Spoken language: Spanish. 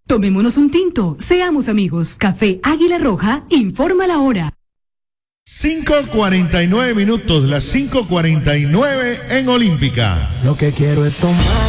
Tomémonos un tinto, seamos amigos. Café Águila Roja, informa la hora. 5:49 minutos, las 5:49 en Olímpica. Lo que quiero es tomar